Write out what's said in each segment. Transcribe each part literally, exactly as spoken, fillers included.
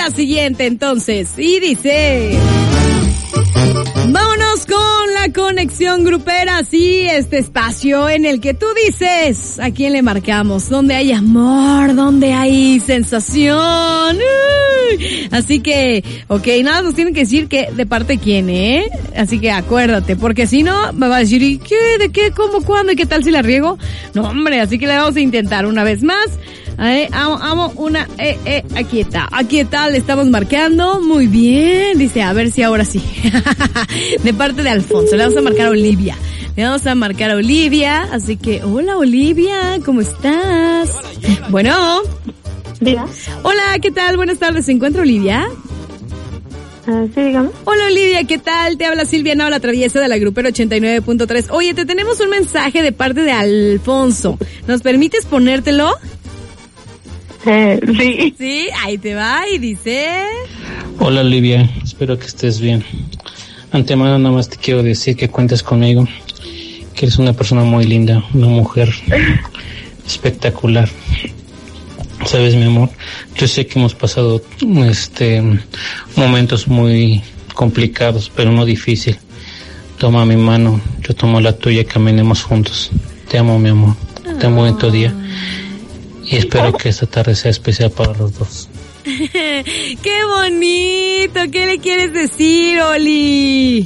la siguiente entonces. Y dice... Vámonos con la conexión grupera, sí, este espacio en el que tú dices a quién le marcamos, donde hay amor, donde hay sensación. Uy. Así que, ok, nada, nos tienen que decir que de parte quién, ¿eh? Así que acuérdate, porque si no, me va a decir, ¿y qué? ¿De qué? ¿Cómo? ¿Cuándo? ¿Y qué tal si la riego? No, hombre, así que le vamos a intentar una vez más. Eh, amo, amo una, eh, eh, aquí está, aquí está, le estamos marcando, muy bien, dice, a ver si ahora sí, de parte de Alfonso, le vamos a marcar a Olivia, le vamos a marcar a Olivia, así que, hola Olivia, ¿cómo estás? Bueno, Diga. Hola, ¿qué tal? Buenas tardes, ¿se encuentra Olivia? Uh, sí, dígame. Hola Olivia, ¿qué tal? Te habla Silvia Nava, la traviesa de la Grupera ochenta y nueve punto tres. Oye, te tenemos un mensaje de parte de Alfonso, ¿nos permites ponértelo? Eh, sí. Sí, ahí te va y dice... Hola Olivia, espero que estés bien. Antemano nada más te quiero decir que cuentas conmigo, que eres una persona muy linda, una mujer espectacular. Sabes, mi amor, yo sé que hemos pasado este momentos muy complicados, pero no difícil. Toma mi mano, yo tomo la tuya, caminemos juntos. Te amo, mi amor, te amo en tu día. Y espero que esta tarde sea especial para los dos. ¡Qué bonito! ¿Qué le quieres decir, Oli?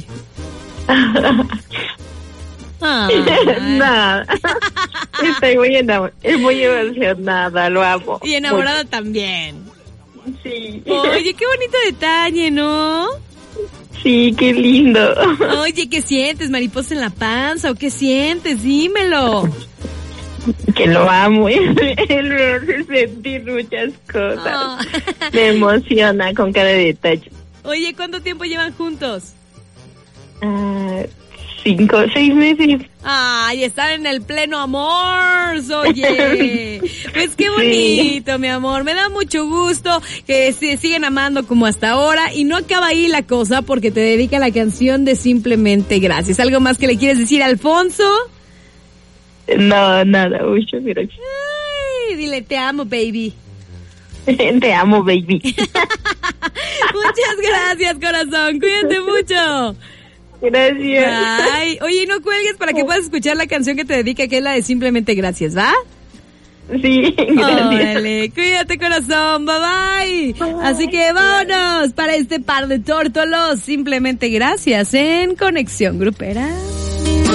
Nada. Estoy muy enamorada, muy emocionada, lo amo. Y enamorada mucho. También. Sí. Oye, qué bonito detalle, ¿no? Sí, qué lindo. Oye, ¿qué sientes? ¿Mariposa en la panza o qué sientes? Dímelo. Que lo amo, él me hace sentir muchas cosas. Oh. Me emociona con cada detalle. Oye, ¿cuánto tiempo llevan juntos? Uh, cinco, seis meses. Ay, están en el pleno amor, oye. Pues qué bonito, sí. Mi amor. Me da mucho gusto que se siguen amando como hasta ahora. Y no acaba ahí la cosa porque te dedica la canción de Simplemente Gracias. ¿Algo más que le quieres decir a Alfonso? No, nada, muchas gracias. Ay, dile, te amo, baby. Te amo, baby. Muchas gracias, corazón. Cuídate mucho. Gracias. Ay, oye, no cuelgues para que puedas escuchar la canción que te dedica, que es la de Simplemente Gracias, ¿va? Sí, gracias. Órale, cuídate, corazón. Bye, bye. Bye. Así que vámonos para este par de tórtolos. Simplemente Gracias en Conexión Grupera.